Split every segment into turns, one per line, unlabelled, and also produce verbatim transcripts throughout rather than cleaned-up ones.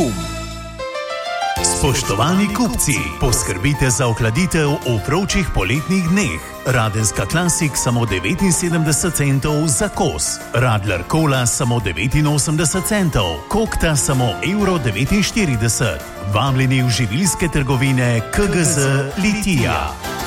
kum. Spoštovani kupci, poskrbite za ohladitev v vročih poletnih dneh. Radenska Classic samo devetinsedemdeset centov za kos. Radler Cola samo devetinosemdeset centov. Kokta samo evro devetinštirideset. Vabljeni v živilske trgovine K G Z Litija.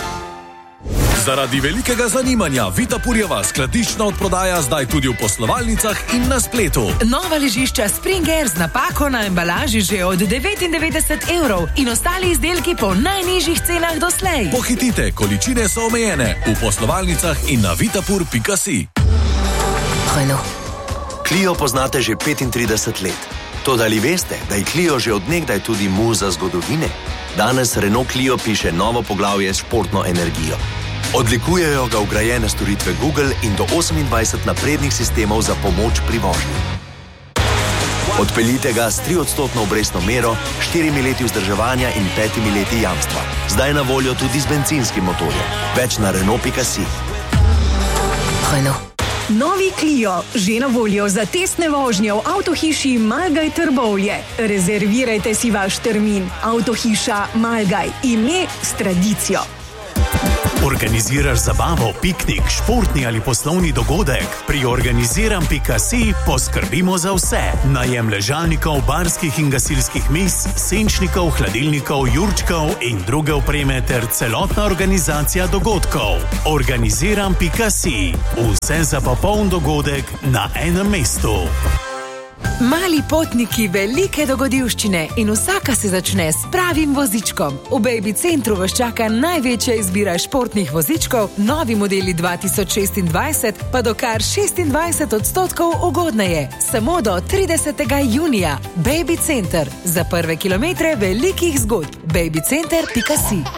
Zaradi velikega zanimanja Vitapurjeva skladiščna odprodaja zdaj tudi v poslovalnicah in na spletu.
Nova ležišča Springer z napako na embalaži že od devetindevetdeset evrov in ostali izdelki po najnižjih cenah doslej.
Pohitite, količine so omejene v poslovalnicah in na vitapur pika si.
Renault. Clio poznate že petintrideset let. Toda ali veste, da je Clio že odnegdaj tudi muza zgodovine? Danes Renault Clio piše novo poglavje s športno energijo. Odlikujejo ga vgrajene storitve Google in do osemindvajset naprednih sistemov za pomoč pri vožnji. Odpeljite ga s triodstotno obrestno mero, štirimi leti vzdrževanja in petimi leti jamstva. Zdaj na voljo tudi z bencinskim motorjem. Več na Renault pika si.
Renault. Novi Clio, že na voljo za testne vožnje v avtohiši Malgaj Trbovlje. Rezervirajte si vaš termin. Avtohiša Malgaj, ime s tradicijo.
Organiziraš zabavo, piknik, športni ali poslovni dogodek? Pri organiziram pika si poskrbimo za vse. Najem ležalnikov, barskih in gasilskih mis, senčnikov, hladilnikov, jurčkov in druge opreme ter celotna organizacija dogodkov. Organiziram pika si. Vse za popoln dogodek na enem mestu.
Mali potniki, velike dogodivščine in vsaka se začne s pravim vozičkom. V Baby Centru vas čaka največja izbira športnih vozičkov, novi modeli dva tisoč šestindvajset pa do kar šestindvajset odstotkov ugodneje. Samo do tridesetega junija. Baby Center. Za prve kilometre velikih zgodb. baby center pika si.